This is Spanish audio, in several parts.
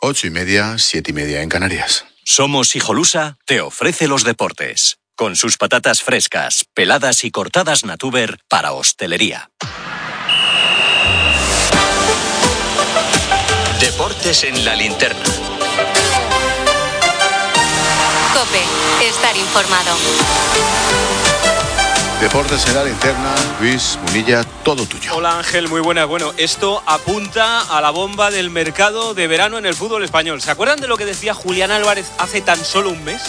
8:30, 7:30 en Canarias. Somos Hijolusa te ofrece los deportes. Con sus patatas frescas, peladas y cortadas Natuber para hostelería. Deportes en la linterna. COPE. Estar informado. Deportes en la linterna, Luis Munilla, todo tuyo. Hola Ángel, muy buenas. Bueno, esto apunta a la bomba del mercado de verano en el fútbol español. ¿Se acuerdan de lo que decía Julián Álvarez hace tan solo un mes?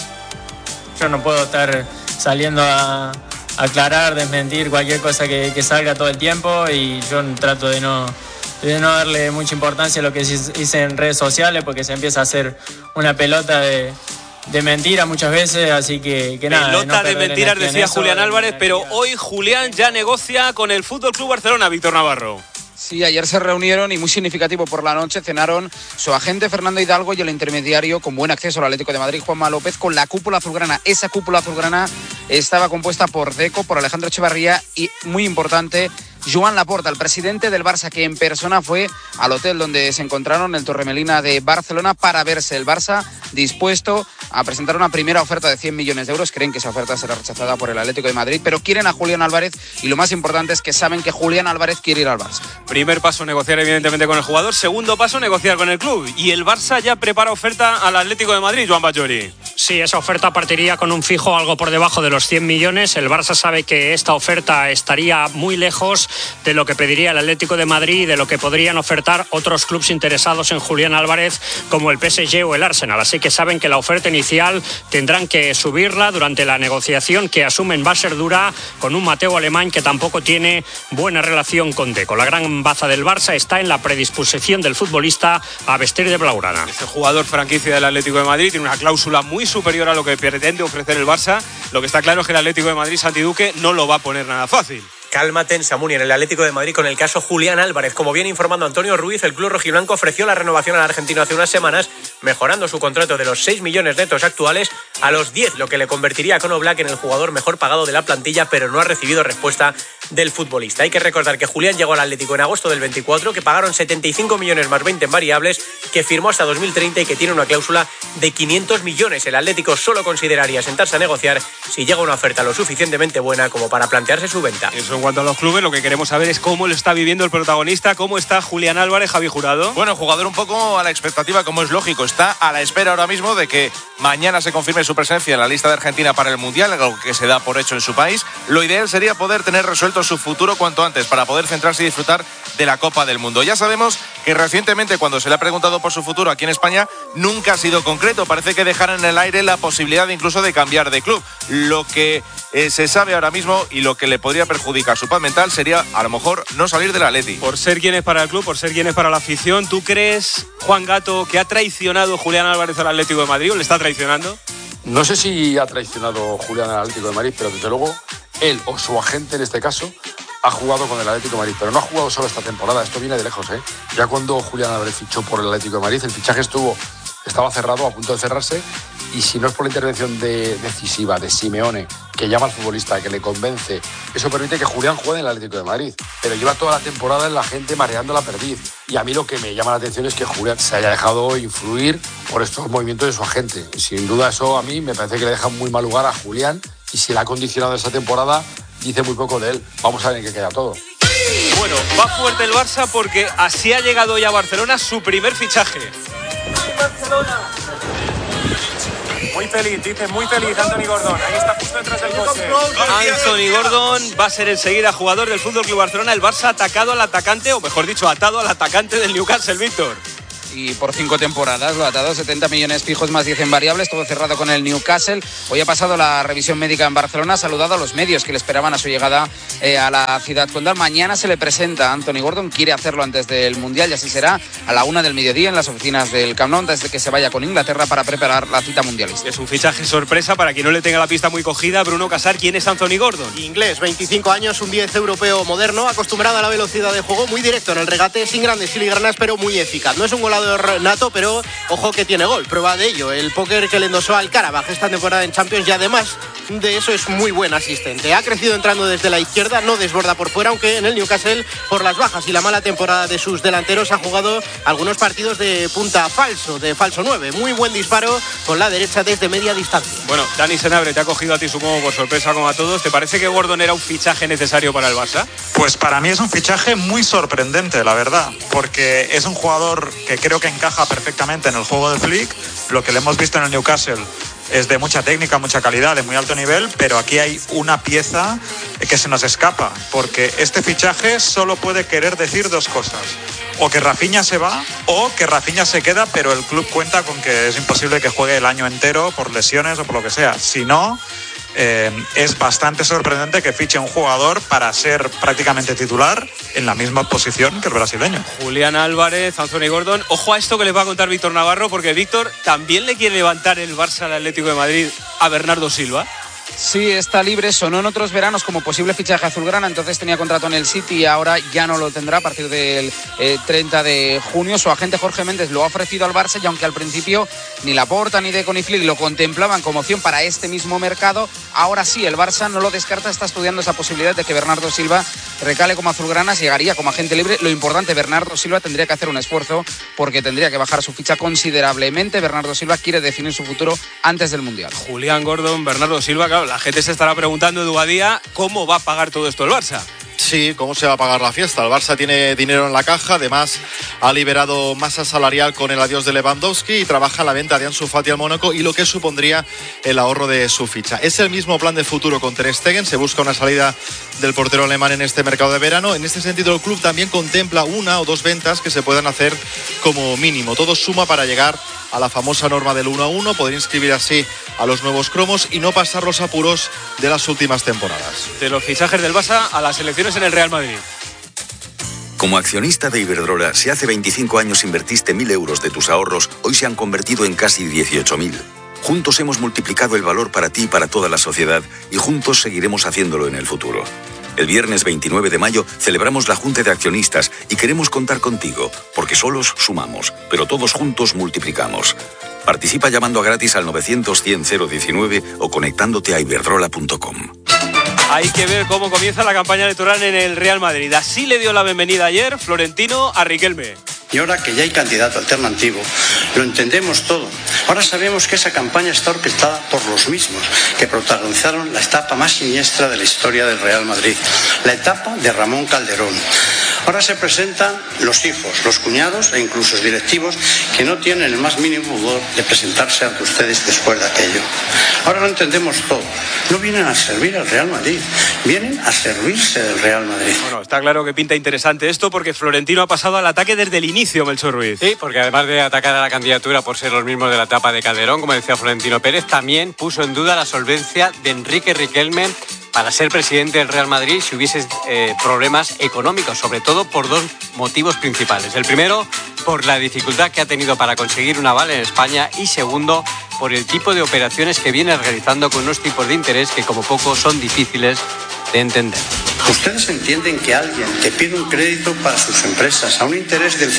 Yo no puedo estar saliendo a aclarar, desmentir cualquier cosa que salga todo el tiempo, y yo trato de no darle mucha importancia a lo que hice en redes sociales, porque se empieza a hacer una pelota de mentira muchas veces, así que nada. Pelota de mentiras, decía Julián Álvarez, pero hoy Julián ya negocia con el FC Barcelona, Víctor Navarro. Sí, ayer se reunieron y muy significativo por la noche cenaron su agente Fernando Hidalgo y el intermediario con buen acceso al Atlético de Madrid, Juanma López, con la cúpula azulgrana. Esa cúpula azulgrana estaba compuesta por Deco, por Alejandro Echevarría y, muy importante, Joan Laporta, el presidente del Barça, que en persona fue al hotel donde se encontraron, el Torremolina de Barcelona, para verse. El Barça dispuesto a presentar una primera oferta de 100 millones de euros. Creen que esa oferta será rechazada por el Atlético de Madrid, pero quieren a Julián Álvarez, y lo más importante es que saben que Julián Álvarez quiere ir al Barça. Primer paso, negociar evidentemente con el jugador. Segundo paso, negociar con el club. Y el Barça ya prepara oferta al Atlético de Madrid, Joan Bajori. Sí, esa oferta partiría con un fijo algo por debajo de los 100 millones. El Barça sabe que esta oferta estaría muy lejos de lo que pediría el Atlético de Madrid y de lo que podrían ofertar otros clubes interesados en Julián Álvarez, como el PSG o el Arsenal. Así que saben que la oferta inicial tendrán que subirla durante la negociación, que asumen va a ser dura, con un Mateo Alemán que tampoco tiene buena relación con Deco. La gran baza del Barça está en la predisposición del futbolista a vestir de blaugrana. Este jugador franquicia del Atlético de Madrid tiene una cláusula muy superior a lo que pretende ofrecer el Barça. Lo que está claro es que el Atlético de Madrid, Santi Duque, no lo va a poner nada fácil. Cálmate en Samuni, en el Atlético de Madrid, con el caso Julián Álvarez. Como viene informando Antonio Ruiz, el club rojiblanco ofreció la renovación al argentino hace unas semanas, mejorando su contrato de los 6 millones netos actuales a los 10, lo que le convertiría a Conor Black en el jugador mejor pagado de la plantilla, pero no ha recibido respuesta del futbolista. Hay que recordar que Julián llegó al Atlético en agosto del 24, que pagaron 75 millones más 20 en variables, que firmó hasta 2030 y que tiene una cláusula de 500 millones. El Atlético solo consideraría sentarse a negociar si llega una oferta lo suficientemente buena como para plantearse su venta. Eso en cuanto a los clubes, lo que queremos saber es cómo lo está viviendo el protagonista, cómo está Julián Álvarez, Javi Jurado. Bueno, jugador un poco a la expectativa, como es lógico. Está a la espera ahora mismo de que mañana se confirme su presencia en la lista de Argentina para el Mundial, algo que se da por hecho en su país. Lo ideal sería poder tener resuelto su futuro cuanto antes para poder centrarse y disfrutar de la Copa del Mundo. Ya sabemos que recientemente, cuando se le ha preguntado por su futuro aquí en España, nunca ha sido concreto. Parece que dejaron en el aire la posibilidad incluso de cambiar de club. Lo que se sabe ahora mismo y lo que le podría perjudicar su paz mental sería a lo mejor no salir del Atleti. Por ser quien es para el club, por ser quien es para la afición, ¿tú crees, Juan Gato, que ha traicionado Julián Álvarez al Atlético de Madrid o le está traicionando? No sé si ha traicionado Julián al Atlético de Madrid, pero desde luego él o su agente en este caso ha jugado con el Atlético de Madrid, pero no ha jugado solo esta temporada, esto viene de lejos, ¿eh? Ya cuando Julián Álvarez fichó por el Atlético de Madrid, el fichaje estaba cerrado, a punto de cerrarse, y si no es por la intervención decisiva de Simeone, que llama al futbolista, que le convence, eso permite que Julián juegue en el Atlético de Madrid, pero lleva toda la temporada en la gente mareando la perdiz, y a mí lo que me llama la atención es que Julián se haya dejado influir por estos movimientos de su agente. Sin duda eso a mí me parece que le deja muy mal lugar a Julián, y si le ha condicionado esa temporada, dice muy poco de él. Vamos a ver en qué queda todo. Bueno, va fuerte el Barça porque así ha llegado ya a Barcelona su primer fichaje. Barcelona. Muy feliz, dice, muy feliz Anthony Gordon. Ahí está justo detrás del coche. Anthony Gordon va a ser enseguida jugador del FC Barcelona. El Barça ha atacado al atacante, o mejor dicho, atado al atacante del Newcastle, Víctor. Y por 5 temporadas lo ha atado, 70 millones fijos más 10 en variables, todo cerrado con el Newcastle. Hoy ha pasado la revisión médica en Barcelona, ha saludado a los medios que le esperaban a su llegada a la ciudad condal. Mañana se le presenta a Anthony Gordon, quiere hacerlo antes del Mundial y así será a la 1 del mediodía en las oficinas del Camp Nou, antes de que se vaya con Inglaterra para preparar la cita mundialista. Es un fichaje sorpresa para quien no le tenga la pista muy cogida. Bruno Casar, ¿quién es Anthony Gordon? Inglés, 25 años, un 10 europeo moderno, acostumbrado a la velocidad de juego, muy directo en el regate, sin grandes filigranas, pero muy eficaz. No es un goleador nato, pero ojo que tiene gol. Prueba de ello, el póker que le endosó al Karabaj esta temporada en Champions, y además de eso es muy buen asistente. Ha crecido entrando desde la izquierda, no desborda por fuera, aunque en el Newcastle, por las bajas y la mala temporada de sus delanteros, ha jugado algunos partidos de punta falso, de falso 9. Muy buen disparo con la derecha desde media distancia. Bueno, Dani Senabre, te ha cogido a ti, supongo, por sorpresa como a todos. ¿Te parece que Gordon era un fichaje necesario para el Barça? Pues para mí es un fichaje muy sorprendente, la verdad, porque es un jugador que creo que encaja perfectamente en el juego de Flick. Lo que le hemos visto en el Newcastle es de mucha técnica, mucha calidad, de muy alto nivel, pero aquí hay una pieza que se nos escapa, porque este fichaje solo puede querer decir dos cosas: o que Rafinha se va o que Rafinha se queda, pero el club cuenta con que es imposible que juegue el año entero por lesiones o por lo que sea. Si no, es bastante sorprendente que fiche un jugador para ser prácticamente titular en la misma posición que el brasileño. Julián Álvarez, Anthony Gordon. Ojo a esto que les va a contar Víctor Navarro, porque Víctor también le quiere levantar el Barça al Atlético de Madrid a Bernardo Silva. Sí, está libre, sonó en otros veranos como posible fichaje azulgrana, entonces tenía contrato en el City y ahora ya no lo tendrá a partir del 30 de junio. Su agente Jorge Méndez lo ha ofrecido al Barça y aunque al principio ni Laporta ni Deco ni Flick lo contemplaban como opción para este mismo mercado, ahora sí, el Barça no lo descarta, está estudiando esa posibilidad de que Bernardo Silva recale como azulgrana, llegaría como agente libre. Lo importante, Bernardo Silva tendría que hacer un esfuerzo porque tendría que bajar su ficha considerablemente. Bernardo Silva quiere definir su futuro antes del Mundial. Julián Gordon, Bernardo Silva, claro, la gente se estará preguntando, Edu Badía, ¿cómo va a pagar todo esto el Barça? Sí, ¿cómo se va a pagar la fiesta? El Barça tiene dinero en la caja, además ha liberado masa salarial con el adiós de Lewandowski y trabaja en la venta de Ansu Fati al Mónaco y lo que supondría el ahorro de su ficha. Es el mismo plan de futuro con Ter Stegen, se busca una salida del portero alemán en este mercado de verano. En este sentido, el club también contempla una o dos ventas que se puedan hacer como mínimo. Todo suma para llegar a la famosa norma del 1-1, poder inscribir así a los nuevos cromos y no pasar los apuros de las últimas temporadas. De los fichajes del Barça a las elecciones en el Real Madrid. Como accionista de Iberdrola, si hace 25 años invertiste 1.000 euros de tus ahorros, hoy se han convertido en casi 18.000. Juntos hemos multiplicado el valor para ti y para toda la sociedad y juntos seguiremos haciéndolo en el futuro. El viernes 29 de mayo celebramos la Junta de Accionistas y queremos contar contigo, porque solos sumamos, pero todos juntos multiplicamos. Participa llamando a gratis al 900-100-019 o conectándote a iberdrola.com. Hay que ver cómo comienza la campaña electoral en el Real Madrid. Así le dio la bienvenida ayer Florentino a Riquelme. Y ahora que ya hay candidato alternativo, lo entendemos todo. Ahora sabemos que esa campaña está orquestada por los mismos que protagonizaron la etapa más siniestra de la historia del Real Madrid, la etapa de Ramón Calderón. Ahora se presentan los hijos, los cuñados e incluso los directivos que no tienen el más mínimo pudor de presentarse ante ustedes después de aquello. Ahora lo entendemos todo. No vienen a servir al Real Madrid, vienen a servirse del Real Madrid. Bueno, está claro que pinta interesante esto porque Florentino ha pasado al ataque desde el inicio, Melchor Ruiz. Sí, porque además de atacar a la candidatura por ser los mismos de la etapa de Calderón, como decía Florentino Pérez, también puso en duda la solvencia de Enrique Riquelme para ser presidente del Real Madrid si hubiese problemas económicos, sobre todo por dos motivos principales. El primero, por la dificultad que ha tenido para conseguir un aval en España y segundo, por el tipo de operaciones que viene realizando con unos tipos de interés que como poco son difíciles de entender. ¿Ustedes entienden que alguien que pide un crédito para sus empresas a un interés del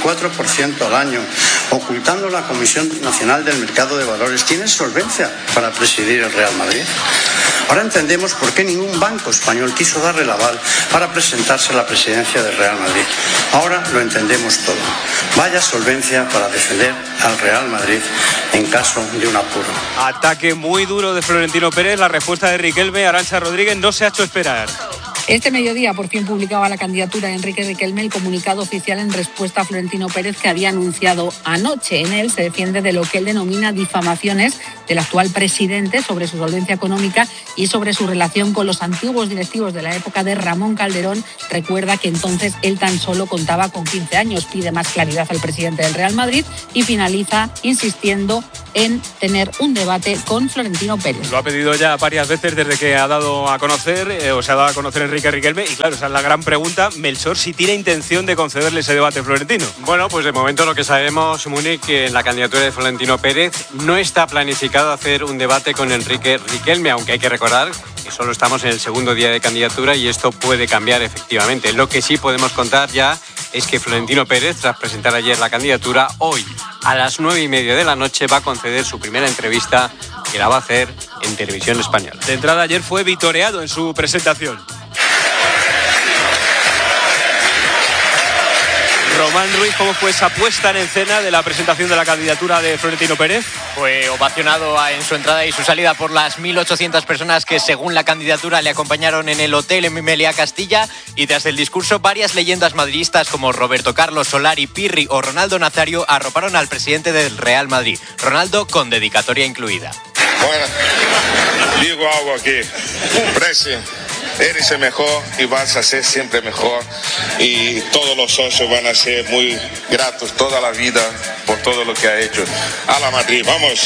54% al año, ocultando la Comisión Nacional del Mercado de Valores, tiene solvencia para presidir el Real Madrid? Ahora entendemos por qué ningún banco español quiso darle el aval para presentarse a la presidencia del Real Madrid. Ahora lo entendemos todo. Vaya solvencia para defender al Real Madrid en caso de un apuro. Ataque muy duro de Florentino Pérez. La respuesta de Riquelme, Arantxa Rodríguez, no se ha hecho esperar. Este mediodía por fin publicaba la candidatura de Enrique Riquelme el comunicado oficial en respuesta a Florentino Pérez que había anunciado anoche. En él se defiende de lo que él denomina difamaciones del actual presidente sobre su solvencia económica y sobre su relación con los antiguos directivos de la época de Ramón Calderón. Recuerda que entonces él tan solo contaba con 15 años. Pide más claridad al presidente del Real Madrid y finaliza insistiendo en tener un debate con Florentino Pérez. Lo ha pedido ya varias veces desde que ha dado a conocer, se ha dado a conocer Enrique Riquelme, y claro, esa es la gran pregunta, Melchor, si tiene intención de concederle ese debate a Florentino. Bueno, pues de momento lo que sabemos, Múnich, que en la candidatura de Florentino Pérez no está planificado hacer un debate con Enrique Riquelme, aunque hay que recordar que solo estamos en el segundo día de candidatura y esto puede cambiar efectivamente. Lo que sí podemos contar ya es que Florentino Pérez, tras presentar ayer la candidatura, hoy a las 9:30 de la noche va a conceder su primera entrevista, que la va a hacer en televisión española. De entrada ayer fue vitoreado en su presentación. Román Ruiz, ¿cómo fue esa puesta en escena de la presentación de la candidatura de Florentino Pérez? Fue ovacionado en su entrada y su salida por las 1.800 personas que, según la candidatura, le acompañaron en el hotel en Meliá Castilla. Y tras el discurso, varias leyendas madridistas como Roberto Carlos, Solari, Pirri o Ronaldo Nazario arroparon al presidente del Real Madrid. Ronaldo con dedicatoria incluida. Bueno, digo algo aquí. Presi, eres el mejor y vas a ser siempre mejor. Y todos los socios van a ser muy gratos toda la vida por todo lo que ha hecho. A la Madrid, vamos.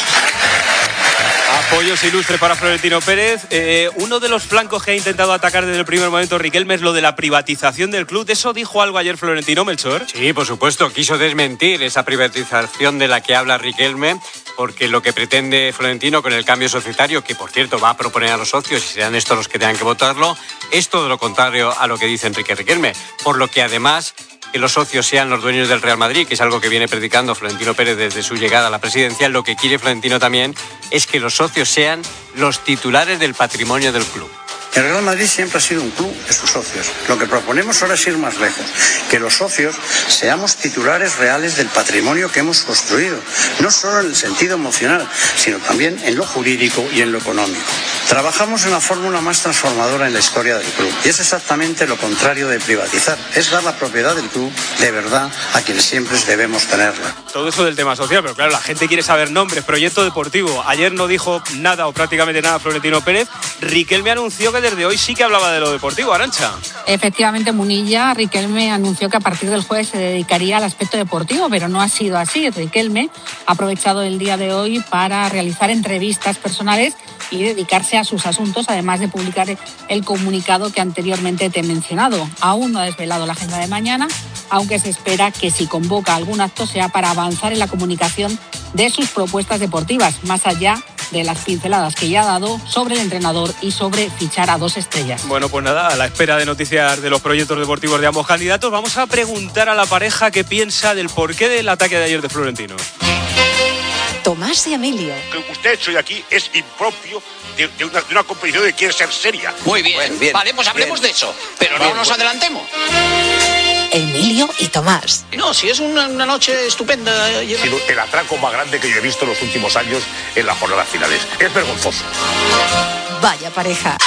Apoyos ilustres para Florentino Pérez. Uno de los flancos que ha intentado atacar desde el primer momento Riquelme es lo de la privatización del club. ¿De eso dijo algo ayer Florentino, Melchor? Sí, por supuesto. Quiso desmentir esa privatización de la que habla Riquelme, porque lo que pretende Florentino con el cambio societario, que por cierto va a proponer a los socios y serán estos los que tengan que votarlo, es todo lo contrario a lo que dice Enrique Riquelme. Por lo que además que los socios sean los dueños del Real Madrid, que es algo que viene predicando Florentino Pérez desde su llegada a la presidencia, lo que quiere Florentino también es que los socios sean los titulares del patrimonio del club. El Real Madrid siempre ha sido un club de sus socios. Lo que proponemos ahora es ir más lejos, que los socios seamos titulares reales del patrimonio que hemos construido, no solo en el sentido emocional, sino también en lo jurídico y en lo económico. Trabajamos en la fórmula más transformadora en la historia del club y es exactamente lo contrario de privatizar, es dar la propiedad del club de verdad a quienes siempre debemos tenerla. Todo eso del tema social, pero claro, la gente quiere saber nombres, proyecto deportivo. Ayer no dijo nada o prácticamente nada Florentino Pérez. Riquelme anunció que desde hoy sí que hablaba de lo deportivo, Arantxa. Efectivamente, Munilla, Riquelme anunció que a partir del jueves se dedicaría al aspecto deportivo, pero no ha sido así. Riquelme ha aprovechado el día de hoy para realizar entrevistas personales y dedicarse a sus asuntos, además de publicar el comunicado que anteriormente te he mencionado. Aún no ha desvelado la agenda de mañana, aunque se espera que si convoca algún acto sea para avanzar en la comunicación de sus propuestas deportivas, más allá de las pinceladas que ya ha dado sobre el entrenador y sobre fichar a 2 estrellas. Bueno, pues nada, a la espera de noticias de los proyectos deportivos de ambos candidatos, vamos a preguntar a la pareja qué piensa del porqué del ataque de ayer de Florentino. Tomás y Emilio. Que usted hecho hoy aquí es impropio de una competición que quiere ser seria. Muy bien, bien, vale, pues hablemos de eso, pero no nos adelantemos. Emilio y Tomás. No, si es una noche estupenda. Ha sido el atraco más grande que yo he visto en los últimos años en las jornadas finales. Es vergonzoso. Vaya pareja.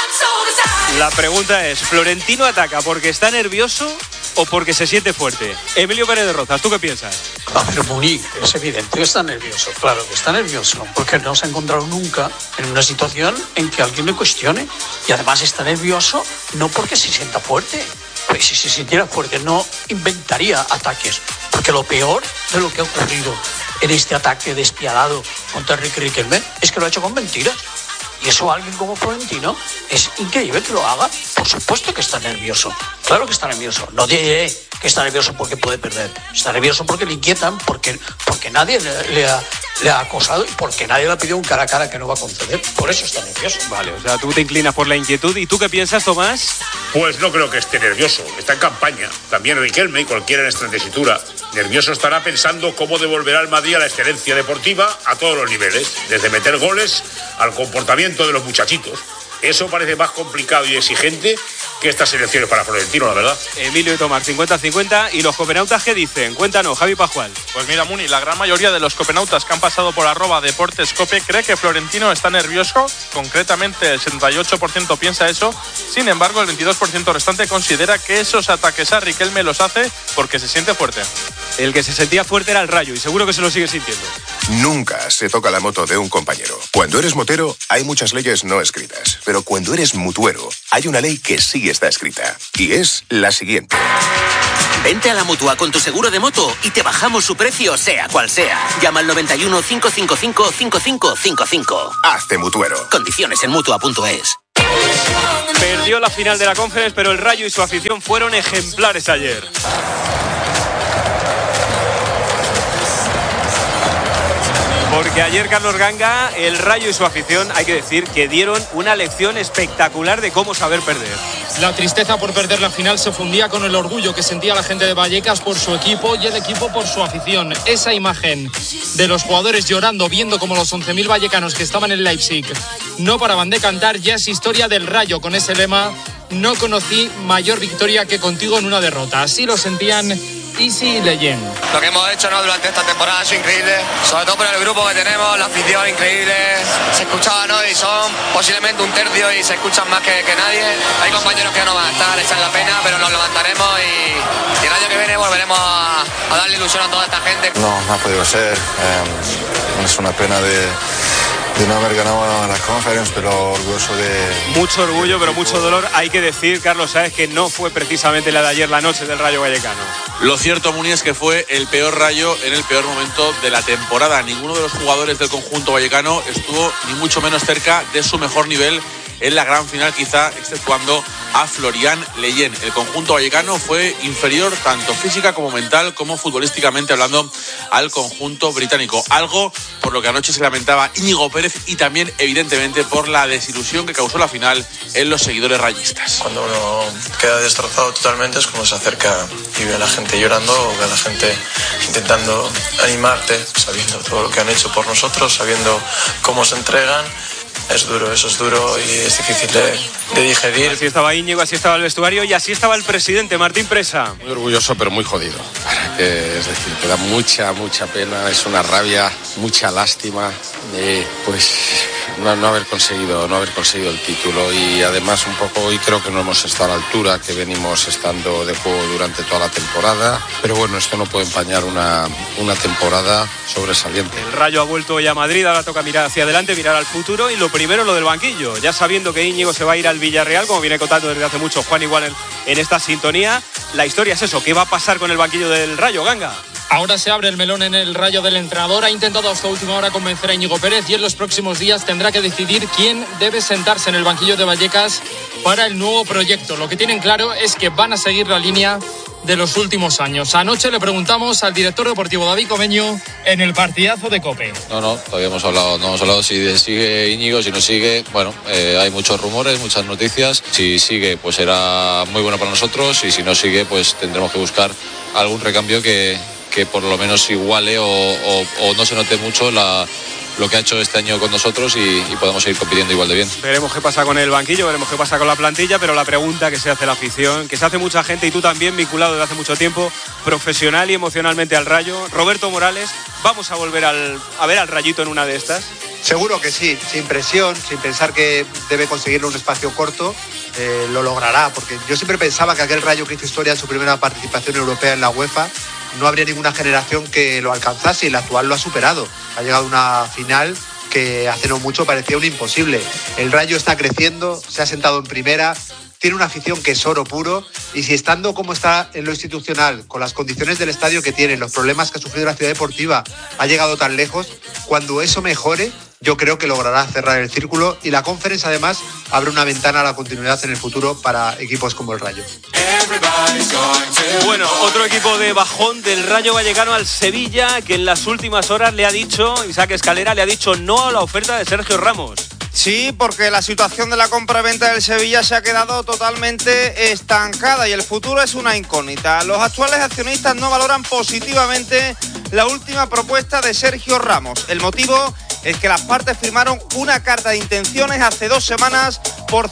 La pregunta es, ¿Florentino ataca porque está nervioso o porque se siente fuerte? Emilio Pérez de Rozas, ¿tú qué piensas? A ver, Munic, es evidente que está nervioso, claro que está nervioso, porque no se ha encontrado nunca en una situación en que alguien le cuestione. Y además está nervioso no porque se sienta fuerte. Pues si se sintiera fuerte no inventaría ataques, porque lo peor de lo que ha ocurrido en este ataque despiadado contra Enrique Riquelme es que lo ha hecho con mentiras. Y eso alguien como Florentino es increíble que lo haga. Por supuesto que está nervioso. Claro que está nervioso. No diré que está nervioso porque puede perder. Está nervioso porque le inquietan, porque nadie le ha acosado y porque nadie le ha pedido un cara a cara que no va a conceder. Por eso está nervioso. Vale, o sea, tú te inclinas por la inquietud. ¿Y tú qué piensas, Tomás? Pues no creo que esté nervioso. Está en campaña. También Riquelme y cualquiera en esta tesitura. Nervioso estará pensando cómo devolverá al Madrid a la excelencia deportiva a todos los niveles. Desde meter goles al comportamiento de los muchachitos. Eso parece más complicado y exigente que estas elecciones para Florentino, la verdad. Emilio y Tomás, 50-50. ¿Y los copenautas qué dicen? Cuéntanos, Javi Pascual. Pues mira, Muni, la gran mayoría de los copenautas que han pasado por @deportescope cree que Florentino está nervioso. Concretamente, el 78% piensa eso. Sin embargo, el 22% restante considera que esos ataques a Riquelme los hace porque se siente fuerte. El que se sentía fuerte era el Rayo y seguro que se lo sigue sintiendo. Nunca se toca la moto de un compañero. Cuando eres motero, hay muchas leyes no escritas. Pero cuando eres mutuero, hay una ley que sí está escrita. Y es la siguiente. Vente a la Mutua con tu seguro de moto y te bajamos su precio, sea cual sea. Llama al 91 555 5555. Hazte mutuero. Condiciones en Mutua.es. Perdió la final de la Conference, pero el Rayo y su afición fueron ejemplares ayer. Porque ayer, Carlos Ganga, el Rayo y su afición, hay que decir que dieron una lección espectacular de cómo saber perder. La tristeza por perder la final se fundía con el orgullo que sentía la gente de Vallecas por su equipo y el equipo por su afición. Esa imagen de los jugadores llorando viendo como los 11.000 vallecanos que estaban en Leipzig no paraban de cantar ya es historia del Rayo, con ese lema: no conocí mayor victoria que contigo en una derrota. Así lo sentían Isi y Leyen. Lo que hemos hecho durante esta temporada ha sido increíble, sobre todo por el grupo que tenemos, la afición increíble. Se escuchaban hoy, son posiblemente un tercio y se escuchan más que nadie. Hay compañeros que no van a estar, echan la pena, pero nos levantaremos y el año que viene volveremos a darle ilusión a toda esta gente. No ha podido ser, es una pena de no haber ganado las Conference, pero orgulloso de... Mucho orgullo, pero mucho dolor. Hay que decir, Carlos Sáez, que no fue precisamente la de ayer la noche del Rayo Vallecano. Lo cierto, Muni, es que fue el peor Rayo en el peor momento de la temporada. Ninguno de los jugadores del conjunto vallecano estuvo ni mucho menos cerca de su mejor nivel en la gran final, quizá exceptuando a Florian Leyen. El conjunto vallecano fue inferior tanto física como mental como futbolísticamente hablando al conjunto británico, algo por lo que anoche se lamentaba Íñigo Pérez y también evidentemente por la desilusión que causó la final en los seguidores rayistas. Cuando uno queda destrozado totalmente es cuando se acerca y ve a la gente llorando o ve a la gente intentando animarte, sabiendo todo lo que han hecho por nosotros, sabiendo cómo se entregan. Es duro, eso es duro y es difícil de digerir. Así estaba Íñigo, así estaba el vestuario y así estaba el presidente, Martín Presa. Muy orgulloso, pero muy jodido. Es decir, te da mucha pena, es una rabia, mucha lástima. Pues no haber conseguido el título y además un poco hoy creo que no hemos estado a la altura que venimos estando de juego durante toda la temporada, pero bueno, esto no puede empañar una temporada sobresaliente. El Rayo ha vuelto hoy a Madrid, ahora toca mirar hacia adelante, mirar al futuro y lo primero lo del banquillo, ya sabiendo que Íñigo se va a ir al Villarreal, como viene contando desde hace mucho Juan igual en esta sintonía. La historia es eso, ¿qué va a pasar con el banquillo del Rayo, Ganga? Ahora se abre el melón en el Rayo del entrenador. Ha intentado hasta última hora convencer a Íñigo Pérez y en los próximos días tendrá que decidir quién debe sentarse en el banquillo de Vallecas para el nuevo proyecto. Lo que tienen claro es que van a seguir la línea de los últimos años. Anoche le preguntamos al director deportivo David Comeño en el partidazo de COPE. No hemos hablado si sigue Íñigo, si no sigue. Bueno, hay muchos rumores, muchas noticias. Si sigue, pues será muy bueno para nosotros y si no sigue, pues tendremos que buscar algún recambio que por lo menos iguale o no se note mucho lo que ha hecho este año con nosotros y podemos seguir compitiendo igual de bien. Veremos qué pasa con el banquillo, veremos qué pasa con la plantilla, pero la pregunta que se hace la afición, que se hace mucha gente y tú también vinculado desde hace mucho tiempo, profesional y emocionalmente al Rayo. Roberto Morales, ¿vamos a volver a ver al Rayito en una de estas? Seguro que sí, sin presión, sin pensar que debe conseguirlo un espacio corto, lo logrará, porque yo siempre pensaba que aquel Rayo que hizo historia en su primera participación europea en la UEFA, no habría ninguna generación que lo alcanzase y el actual lo ha superado. Ha llegado a una final que hace no mucho parecía un imposible. El Rayo está creciendo, se ha sentado en primera, tiene una afición que es oro puro y si estando como está en lo institucional, con las condiciones del estadio que tiene, los problemas que ha sufrido la ciudad deportiva, ha llegado tan lejos, cuando eso mejore, yo creo que logrará cerrar el círculo y la Conference además abre una ventana a la continuidad en el futuro para equipos como el Rayo. Bueno, otro equipo de bajón del Rayo Vallecano al Sevilla, que en las últimas horas le ha dicho, Isaac Escalera, le ha dicho no a la oferta de Sergio Ramos. Sí, porque la situación de la compra-venta del Sevilla se ha quedado totalmente estancada y el futuro es una incógnita. Los actuales accionistas no valoran positivamente la última propuesta de Sergio Ramos. El motivo es que las partes firmaron una carta de intenciones hace 2 semanas por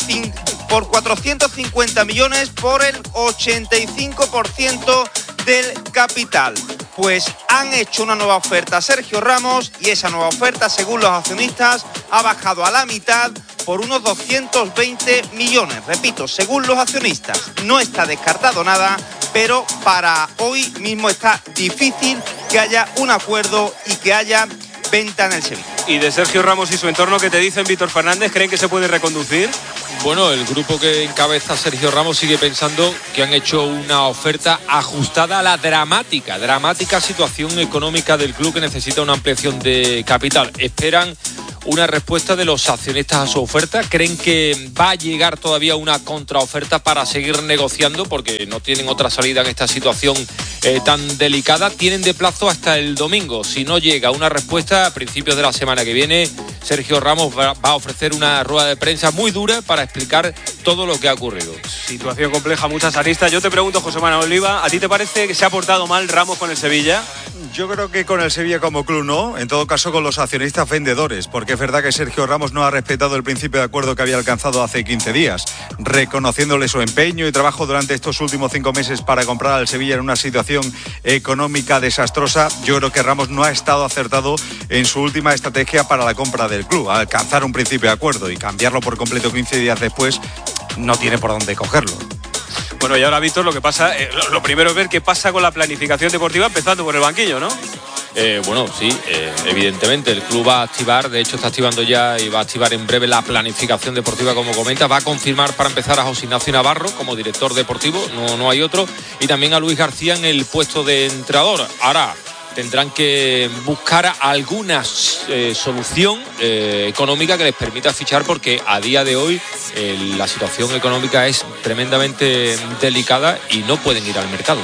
450 millones por el 85% del capital. Pues han hecho una nueva oferta a Sergio Ramos y esa nueva oferta, según los accionistas, ha bajado a la mitad por unos 220 millones. Repito, según los accionistas, no está descartado nada, pero para hoy mismo está difícil que haya un acuerdo y que haya venta en el Sevilla. ¿Y de Sergio Ramos y su entorno qué te dicen, Víctor Fernández? ¿Creen que se puede reconducir? Bueno, el grupo que encabeza Sergio Ramos sigue pensando que han hecho una oferta ajustada a la dramática situación económica del club que necesita una ampliación de capital. Esperan una respuesta de los accionistas a su oferta. Creen que va a llegar todavía una contraoferta para seguir negociando porque no tienen otra salida en esta situación tan delicada. Tienen de plazo hasta el domingo. Si no llega una respuesta a principios de la semana que viene, Sergio Ramos va a ofrecer una rueda de prensa muy dura para explicar todo lo que ha ocurrido. Situación compleja, muchas aristas. Yo te pregunto, José Manuel Oliva, ¿a ti te parece que se ha portado mal Ramos con el Sevilla? Yo creo que con el Sevilla como club no, en todo caso con los accionistas vendedores, porque es verdad que Sergio Ramos no ha respetado el principio de acuerdo que había alcanzado hace 15 días, reconociéndole su empeño y trabajo durante estos últimos 5 meses para comprar al Sevilla en una situación económica desastrosa. Yo creo que Ramos no ha estado acertado en su última estrategia para la compra del club, alcanzar un principio de acuerdo y cambiarlo por completo 15 días después, no tiene por dónde cogerlo. Bueno, y ahora, Víctor, lo que pasa, lo primero es ver qué pasa con la planificación deportiva, empezando por el banquillo, ¿no? Bueno, sí, evidentemente el club va a activar, de hecho está activando ya y va a activar en breve la planificación deportiva, como comenta. Va a confirmar para empezar a José Ignacio Navarro como director deportivo, no hay otro, y también a Luis García en el puesto de entrenador. Ahora tendrán que buscar alguna solución económica que les permita fichar, porque a día de hoy la situación económica es tremendamente delicada y no pueden ir al mercado.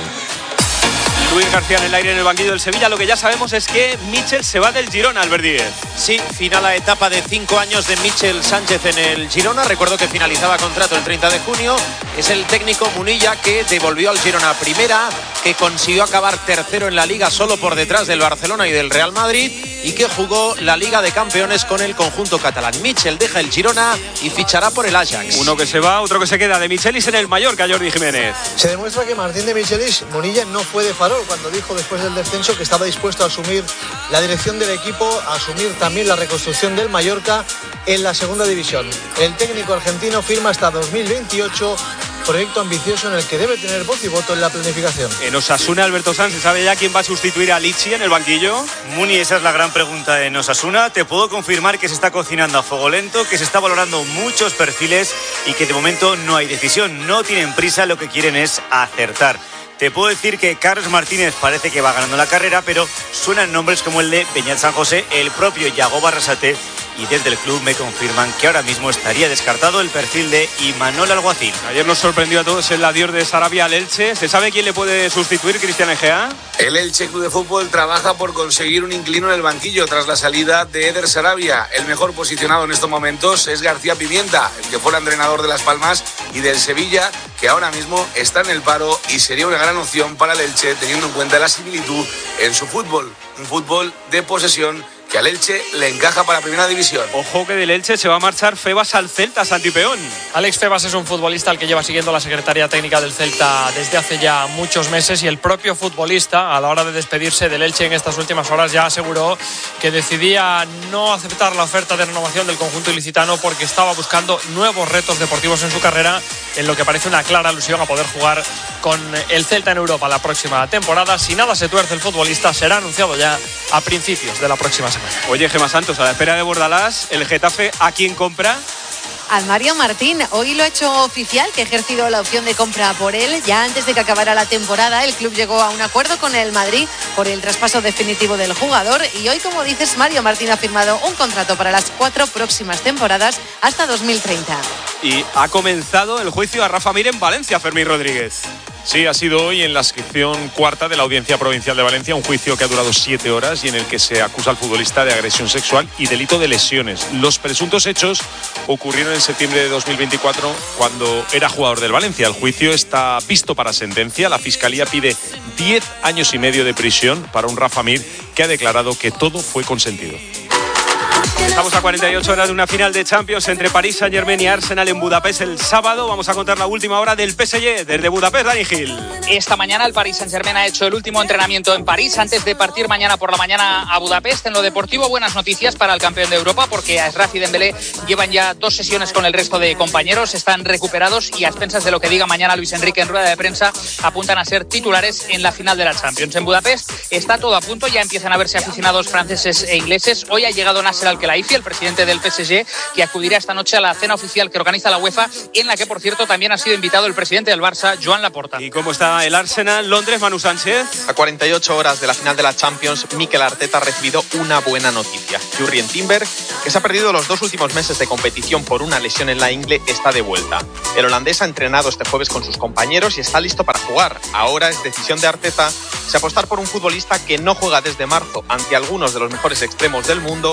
Luis García en el aire en el banquillo del Sevilla. Lo que ya sabemos es que Michel se va del Girona, Albert Díez. Sí, final la etapa de 5 años de Michel Sánchez en el Girona. Recuerdo que finalizaba contrato el 30 de junio. Es el técnico Munilla que devolvió al Girona a primera, que consiguió acabar tercero en la Liga solo por detrás del Barcelona y del Real Madrid, y que jugó la Liga de Campeones con el conjunto catalán. Michel deja el Girona y fichará por el Ajax. Uno que se va, otro que se queda. De Michelis en el Mallorca, Jordi Jiménez. Se demuestra que Martín de Michelis, Munilla, no fue de farol cuando dijo después del descenso que estaba dispuesto a asumir la dirección del equipo, a asumir también la reconstrucción del Mallorca en la segunda división. El técnico argentino firma hasta 2028, proyecto ambicioso en el que debe tener voz y voto en la planificación. En Osasuna, Alberto Sanz, ¿se sabe ya quién va a sustituir a Lichi en el banquillo? Muni, esa es la gran pregunta en Osasuna. Te puedo confirmar que se está cocinando a fuego lento, que se está valorando muchos perfiles y que de momento no hay decisión. No tienen prisa, lo que quieren es acertar. Te puedo decir que Carlos Martínez parece que va ganando la carrera, pero suenan nombres como el de Beñat San José, el propio Yago Barrasate, y desde el club me confirman que ahora mismo estaría descartado el perfil de Imanol Alguacil. Ayer nos sorprendió a todos el adiós de Sarabia al Elche. ¿Se sabe quién le puede sustituir, Cristian Egea? El Elche Club de Fútbol trabaja por conseguir un inquilino en el banquillo tras la salida de Eder Sarabia. El mejor posicionado en estos momentos es García Pimienta, el que fue el entrenador de Las Palmas y del Sevilla, que ahora mismo está en el paro y sería una gran opción para el Elche, teniendo en cuenta la similitud en su fútbol. Un fútbol de posesión que al Elche le encaja para Primera División. Ojo que del Elche se va a marchar Febas al Celta, Santi Peón. Alex Febas es un futbolista al que lleva siguiendo la Secretaría Técnica del Celta desde hace ya muchos meses, y el propio futbolista, a la hora de despedirse del Elche en estas últimas horas, ya aseguró que decidía no aceptar la oferta de renovación del conjunto ilicitano porque estaba buscando nuevos retos deportivos en su carrera, en lo que parece una clara alusión a poder jugar con el Celta en Europa la próxima temporada. Si nada se tuerce, el futbolista será anunciado ya a principios de la próxima semana. Oye, Gemma Santos, a la espera de Bordalás, el Getafe, ¿a quién compra? Al Mario Martín. Hoy lo ha hecho oficial, que ha ejercido la opción de compra por él. Ya antes de que acabara la temporada, el club llegó a un acuerdo con el Madrid por el traspaso definitivo del jugador, y hoy, como dices, Mario Martín ha firmado un contrato para las 4 próximas temporadas hasta 2030. Y ha comenzado el juicio a Rafa Mir en Valencia, Fermín Rodríguez. Sí, ha sido hoy en la sección cuarta de la Audiencia Provincial de Valencia, un juicio que ha durado 7 horas y en el que se acusa al futbolista de agresión sexual y delito de lesiones. Los presuntos hechos ocurrieron en septiembre de 2024, cuando era jugador del Valencia. El juicio está visto para sentencia. La Fiscalía pide 10 años y medio de prisión para un Rafa Mir que ha declarado que todo fue consentido. Estamos a 48 horas de una final de Champions entre París Saint-Germain y Arsenal en Budapest el sábado. Vamos a contar la última hora del PSG desde Budapest, Dani Gil. Esta mañana el Paris Saint-Germain ha hecho el último entrenamiento en París antes de partir mañana por la mañana a Budapest. En lo deportivo, buenas noticias para el campeón de Europa, porque Achraf y Dembélé llevan ya 2 sesiones con el resto de compañeros, están recuperados y a expensas de lo que diga mañana Luis Enrique en rueda de prensa, apuntan a ser titulares en la final de la Champions. En Budapest está todo a punto, ya empiezan a verse aficionados franceses e ingleses. Hoy ha llegado Nasser Al-Khelaifi, el presidente del PSG, que acudirá esta noche a la cena oficial que organiza la UEFA, en la que, por cierto, también ha sido invitado el presidente del Barça, Joan Laporta. ¿Y cómo está el Arsenal? Londres, Manu Sánchez. A 48 horas de la final de la Champions, Mikel Arteta ha recibido una buena noticia. Jurrien Timber, que se ha perdido los 2 últimos meses de competición por una lesión en la ingle, está de vuelta. El holandés ha entrenado este jueves con sus compañeros y está listo para jugar. Ahora es decisión de Arteta si apostar por un futbolista que no juega desde marzo ante algunos de los mejores extremos del mundo, o si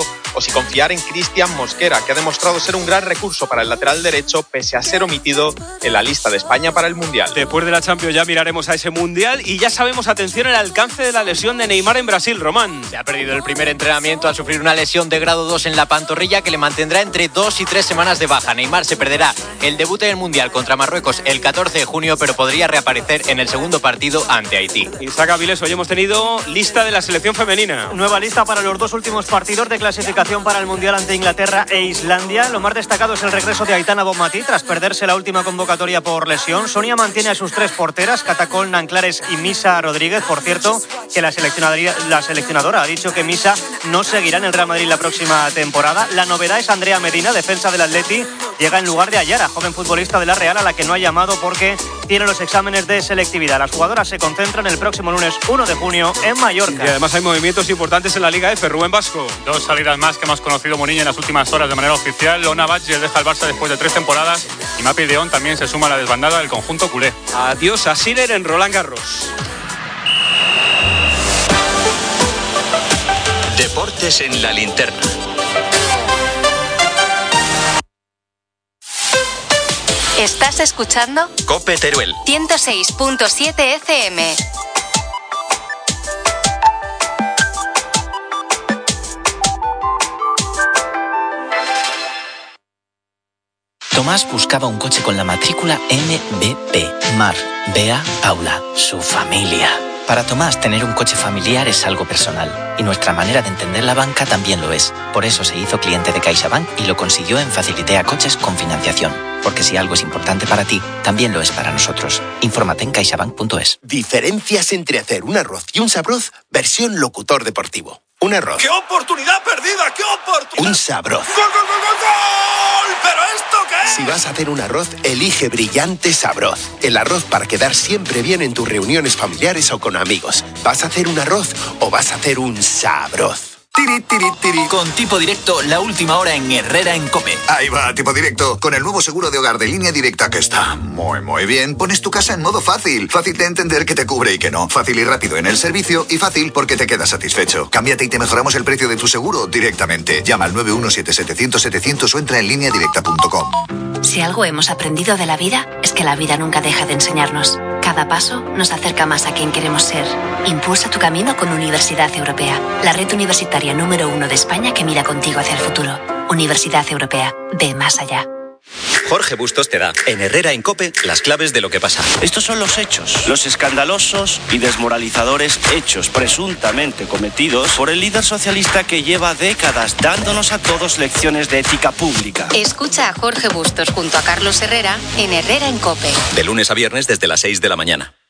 confiar en Cristian Mosquera, que ha demostrado ser un gran recurso para el lateral derecho pese a ser omitido en la lista de España para el Mundial. Después de la Champions ya miraremos a ese Mundial y ya sabemos, atención, el alcance de la lesión de Neymar en Brasil, Román. Se ha perdido el primer entrenamiento al sufrir una lesión de grado 2 en la pantorrilla que le mantendrá entre 2 y 3 semanas de baja. Neymar se perderá el debut en el Mundial contra Marruecos el 14 de junio, pero podría reaparecer en el segundo partido ante Haití. Isaac Avilés, hoy hemos tenido lista de la selección femenina. Nueva lista para los 2 últimos partidos de clasificación para el Mundial ante Inglaterra e Islandia. Lo más destacado es el regreso de Aitana Bonmatí tras perderse la última convocatoria por lesión. Sonia mantiene a sus 3 porteras, Catacol, Nanclares y Misa Rodríguez. Por cierto, que la seleccionadora ha dicho que Misa no seguirá en el Real Madrid la próxima temporada. La novedad es Andrea Medina, defensa del Atleti. Llega en lugar de Ayara, joven futbolista de la Real, a la que no ha llamado porque tiene los exámenes de selectividad. Las jugadoras se concentran el próximo lunes 1 de junio en Mallorca. Y además hay movimientos importantes en la Liga F. Rubén Vasco. 2 salidas más que hemos conocido Mourinho en las últimas horas de manera oficial. Lona Batlle deja el Barça después de 3 temporadas y Mapi Deón también se suma a la desbandada del conjunto culé. Adiós a Siller en Roland Garros. Deportes en la linterna. ¿Estás escuchando? COPE Teruel 106.7 FM. Tomás buscaba un coche con la matrícula MBP, Mar, Bea, Paula, su familia. Para Tomás, tener un coche familiar es algo personal, y nuestra manera de entender la banca también lo es. Por eso se hizo cliente de CaixaBank y lo consiguió en Facilitea Coches con financiación. Porque si algo es importante para ti, también lo es para nosotros. Infórmate en caixabank.es. Diferencias entre hacer un arroz y un sabroz, versión locutor deportivo. Un arroz. ¡Qué oportunidad perdida! ¡Qué oportunidad! Un sabroz. ¡Gol, gol, gol, gol, gol! ¿Pero esto qué es? Si vas a hacer un arroz, elige Brillante Sabroz. El arroz para quedar siempre bien en tus reuniones familiares o con amigos. ¿Vas a hacer un arroz o vas a hacer un sabroz? Tiri, tiri, tiri. Con Tipo Directo, la última hora en Herrera en COPE. Ahí va, Tipo Directo, con el nuevo seguro de hogar de Línea Directa que está muy bien. Pones tu casa en modo fácil. Fácil de entender que te cubre y que no. Fácil y rápido en el servicio y fácil porque te quedas satisfecho. Cámbiate y te mejoramos el precio de tu seguro directamente. Llama al 917-700-700 o entra en lineadirecta.com. Si algo hemos aprendido de la vida, es que la vida nunca deja de enseñarnos. Cada paso nos acerca más a quien queremos ser. Impulsa tu camino con Universidad Europea, la red universitaria número 1 de España que mira contigo hacia el futuro. Universidad Europea, ve más allá. Jorge Bustos te da, en Herrera en COPE, las claves de lo que pasa. Estos son los hechos, los escandalosos y desmoralizadores hechos presuntamente cometidos por el líder socialista que lleva décadas dándonos a todos lecciones de ética pública. Escucha a Jorge Bustos junto a Carlos Herrera en Herrera en COPE. De lunes a viernes desde las 6 de la mañana.